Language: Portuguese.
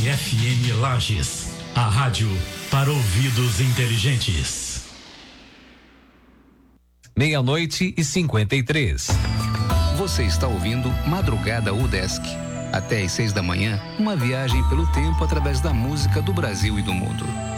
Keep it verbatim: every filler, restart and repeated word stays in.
C F M Lages, a rádio para ouvidos inteligentes. Meia-noite e cinquenta e três. Você está ouvindo Madrugada UDESC. Até às seis da manhã, uma viagem pelo tempo através da música do Brasil e do mundo.